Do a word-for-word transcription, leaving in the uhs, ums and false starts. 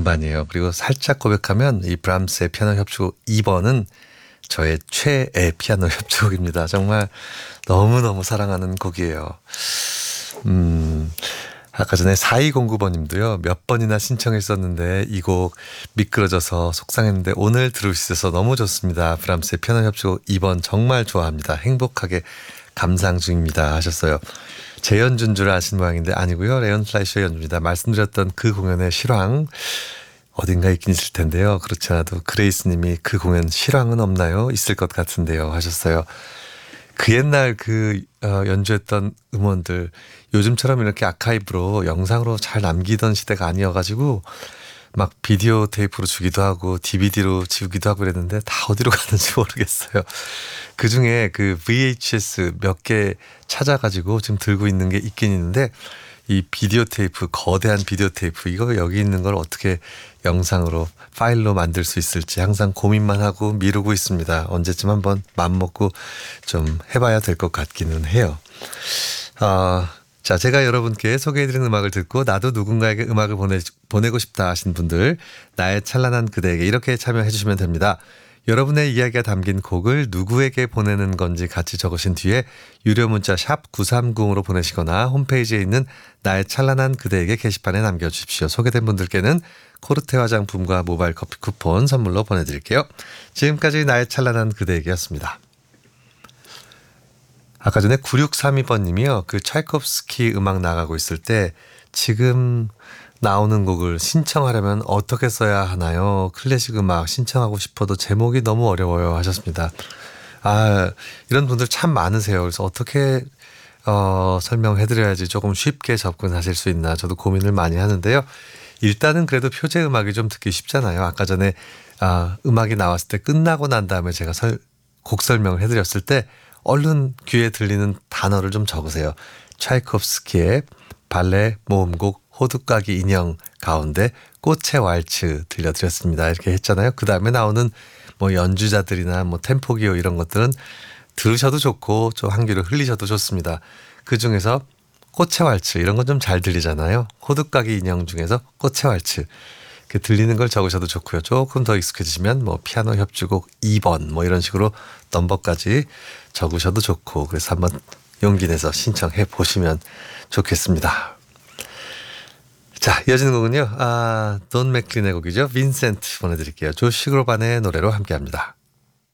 음반이에요. 그리고 살짝 고백하면 이 브람스의 피아노 협주곡 이 번은 저의 최애 피아노 협주곡입니다. 정말 너무너무 사랑하는 곡이에요. 음, 아까 전에 사이공구 번님도요. 몇 번이나 신청했었는데 이 곡 미끄러져서 속상했는데 오늘 들을 수 있어서 너무 좋습니다. 브람스의 피아노 협주곡 이 번 정말 좋아합니다. 행복하게 감상 중입니다 하셨어요. 제 연주인 줄 아신 모양인데 아니고요. 레온 플라이셔의 연주입니다. 말씀드렸던 그 공연의 실황 어딘가 있긴 있을 텐데요. 그렇지 않아도 그레이스님이 그 공연 실황은 없나요? 있을 것 같은데요 하셨어요. 그 옛날 그 어, 연주했던 음원들 요즘처럼 이렇게 아카이브로 영상으로 잘 남기던 시대가 아니어가지고 막 비디오 테이프로 주기도 하고 디비디로 지우기도 하고 그랬는데 다 어디로 가는지 모르겠어요. 그중에 그 브이에이치에스 몇 개 찾아가지고 지금 들고 있는 게 있긴 있는데 이 비디오 테이프 거대한 비디오 테이프 이거 여기 있는 걸 어떻게 영상으로 파일로 만들 수 있을지 항상 고민만 하고 미루고 있습니다. 언제쯤 한번 맘먹고 좀 해봐야 될 것 같기는 해요. 어, 자, 제가 여러분께 소개해드리는 음악을 듣고 나도 누군가에게 음악을 보내, 보내고 싶다 하신 분들 나의 찬란한 그대에게 이렇게 참여해 주시면 됩니다. 여러분의 이야기가 담긴 곡을 누구에게 보내는 건지 같이 적으신 뒤에 유료 문자 샵 구삼공으로 보내시거나 홈페이지에 있는 나의 찬란한 그대에게 게시판에 남겨주십시오. 소개된 분들께는 코르테 화장품과 모바일 커피 쿠폰 선물로 보내드릴게요. 지금까지 나의 찬란한 그대에게였습니다. 아까 전에 구육삼이 번님이요. 그 차이콥스키 음악 나가고 있을 때 지금 나오는 곡을 신청하려면 어떻게 써야 하나요? 클래식 음악 신청하고 싶어도 제목이 너무 어려워요 하셨습니다. 아, 이런 분들 참 많으세요. 그래서 어떻게 어, 설명해드려야지 조금 쉽게 접근하실 수 있나 저도 고민을 많이 하는데요. 일단은 그래도 표제 음악이 좀 듣기 쉽잖아요. 아까 전에 아, 음악이 나왔을 때 끝나고 난 다음에 제가 설, 곡 설명을 해드렸을 때 얼른 귀에 들리는 단어를 좀 적으세요. 차이콥스키의 발레 모음곡 호두까기 인형 가운데 꽃의 왈츠 들려드렸습니다. 이렇게 했잖아요. 그 다음에 나오는 뭐 연주자들이나 뭐 템포기호 이런 것들은 들으셔도 좋고 좀 한 귀로 흘리셔도 좋습니다. 그 중에서 꽃의 왈츠 이런 건 좀 잘 들리잖아요. 호두까기 인형 중에서 꽃의 왈츠 그 들리는 걸 적으셔도 좋고요. 조금 더 익숙해지시면 뭐 피아노 협주곡 이 번 뭐 이런 식으로 넘버까지 적으셔도 좋고 그래서 한번 용기 내서 신청해 보시면 좋겠습니다. 자, 이어지는 곡은요. 아, 돈 맥클린의 곡이죠. 빈센트 보내드릴게요. 조시 그로반의 노래로 함께합니다.